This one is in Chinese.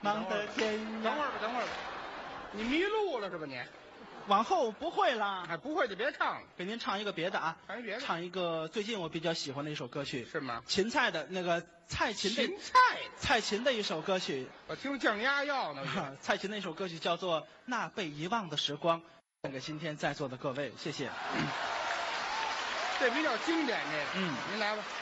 方的天涯。 等会儿吧，等会儿吧，你迷路了是吧你？ 往后不会啦， 哎，不会就别唱了， 给您唱一个别的啊， 唱一别的唱一个最近我比较喜欢的一首歌曲， 是吗？ 芹菜的那个蔡琴的芹菜， 蔡琴的一首歌曲， 我听降压药呢。 蔡琴的一首歌曲叫做《那被遗忘的时光》，献给今天在座的各位，谢谢。 这比较经典，这个。 嗯， 您来吧。